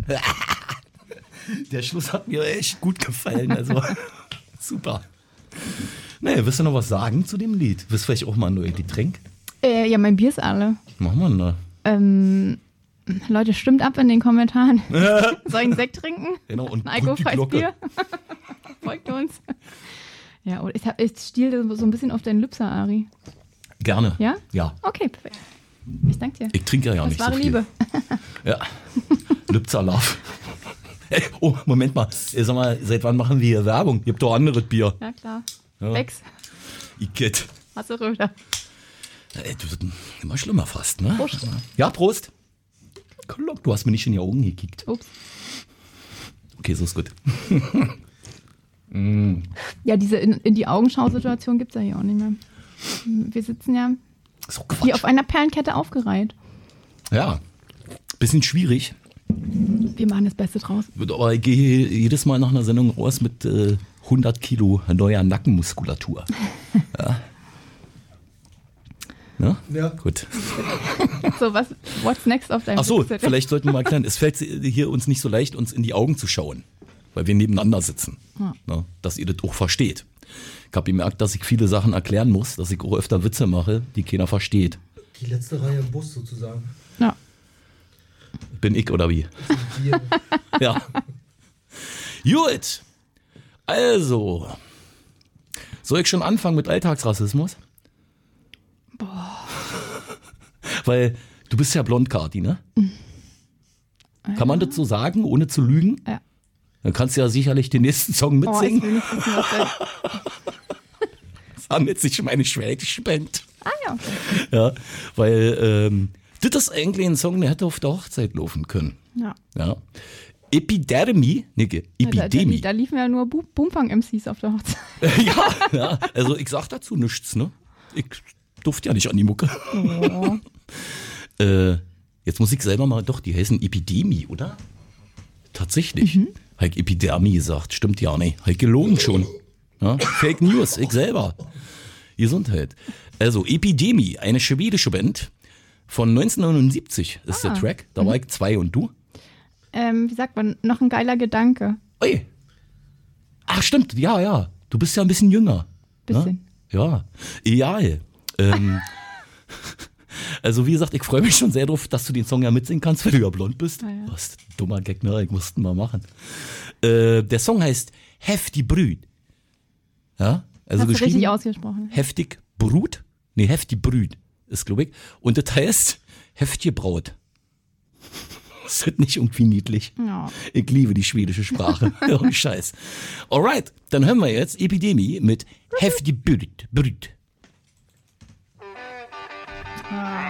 Der Schluss hat mir echt gut gefallen. Also super. Naja, willst du noch was sagen zu dem Lied? Willst du vielleicht auch mal ein neues Getränk? Ja, mein Bier ist alle. Machen wir da. Leute, stimmt ab in den Kommentaren. Soll ich einen Sekt trinken? Genau, und ein alkoholfreies Bier? Folgt uns. Ja, und ich stiel so ein bisschen auf deinen Lübser, Ari. Gerne. Ja? Ja. Okay, perfekt. Ich danke dir. Ich trinke ja das nicht so wahre viel. Liebe. Ja. Lübzer Love. Hey, oh, Moment mal. Sag mal, seit wann machen wir hier Werbung? Ihr habt doch anderes Bier. Ja, klar. Ja. Becks. Igitt. Hasseröder. Ey, du wird immer schlimmer fast, ne? Prost. Ja, Prost. Klock, du hast mir nicht in die Augen gekickt. Ups. Okay, so ist gut. Ja, diese in die Augenschau-Situation gibt es ja hier auch nicht mehr. Wir sitzen ja So hier auf Quatsch. einer Perlenkette aufgereiht. Ja, bisschen schwierig. Wir machen das Beste draus. Aber ich gehe jedes Mal nach einer Sendung raus mit 100 Kilo neuer Nackenmuskulatur. Ja. Ne? Ja. Gut. So, what's next auf deinem Ach so, Witz? vielleicht sollten wir mal klären. Es fällt hier uns nicht so leicht, uns in die Augen zu schauen, weil wir nebeneinander sitzen. Ja. Ne? Dass ihr das auch versteht. Ich habe gemerkt, dass ich viele Sachen erklären muss, dass ich auch öfter Witze mache, die keiner versteht. Die letzte Reihe im Bus sozusagen. Ja. Bin ich oder wie? Wir. Ja. Gut. Also. Soll ich schon anfangen mit Alltagsrassismus? Boah. Weil du bist ja blond, Kati, ne? Kann man das so sagen, ohne zu lügen? Ja. Dann kannst du ja sicherlich den nächsten Song Oh, ich mitsingen. will nicht wissen, was Das haben jetzt sich meine Schwäche Band. ja. Ja, weil das ist eigentlich ein Song, der hätte auf der Hochzeit laufen können. Ja. Ja. Epidermie, Nicke, Epidemie. Da liefen ja nur Boomfang-MCs auf der Hochzeit. ja, also ich sag dazu nichts, ne? Ich durfte ja nicht an die Mucke. Oh. Jetzt muss ich selber mal, doch, die heißen Epidemie, oder? Tatsächlich. Habe ich Epidermie gesagt, stimmt ja nicht. Habe ich gelogen schon. Ja? Fake News, ich selber. Gesundheit. Also Epidemie, eine schwedische Band von 1979 ist der Track. Da war ich 2 und du? Wie sagt man, noch ein geiler Gedanke. Ui. Ach stimmt, ja. Du bist ja ein bisschen jünger. Bisschen. Ne? Ja, egal. Also wie gesagt, ich freue mich schon sehr drauf, dass du den Song ja mitsingen kannst, weil du ja blond bist. Ah, ja. Was dummer Gag, ne? Ich musste ihn mal machen. Der Song heißt Heftig Brüt. Ja? Also Hast du geschrieben richtig ausgesprochen. Heftig Brut? Nee, Heftig Brüt ist, glaube ich. Und das heißt Heftige Braut. Das ist nicht irgendwie niedlich. Ja. Ich liebe die schwedische Sprache. Oh, Scheiß. Alright, dann hören wir jetzt Epidemie mit Heftig Brüt. Ah.